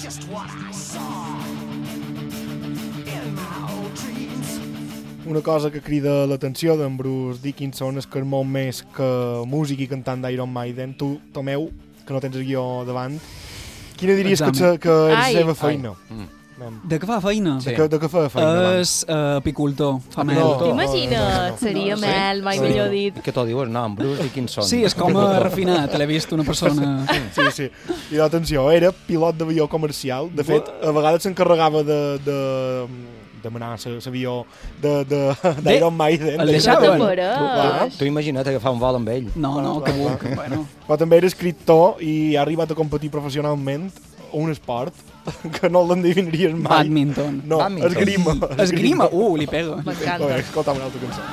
Una cosa que crida l'atenció d'en Bruce Dickinson és que és molt més que músic i cantant d'Iron Maiden. Tu, Tomeu, que no tens el guió davant, quina diries que és la seva feina? De què fa feina? Sí. De què fa feina? És apicultor, fa mel. No. T'imagines? Seria mel, mai millor dit. Que t'ho dius? No, en Bruce Dickinson. Sí, és com refinat, l'he vist una persona... Sí. I l'atenció, era pilot d'avió comercial. De fet, a vegades s'encarregava de manar l'avió d'Iron Maiden. El deixaven? Tu imagina't agafar un vol amb ell. No, que buc, bueno. Però també era escriptor i ha arribat a competir professionalment un esport que no l'endevinaries mai. Badminton. No, esgrima. Esgrima? Li pega. M'encanta. Escolta una altra cançó.